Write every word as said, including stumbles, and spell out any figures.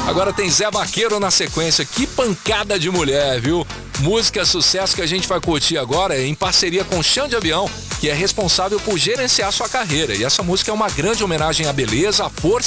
Agora tem Zé Vaqueiro na sequência. Que pancada de mulher, viu? Música sucesso que a gente vai curtir agora é em parceria com Chão de Avião, que é responsável por gerenciar sua carreira. E essa música é uma grande homenagem à beleza, à força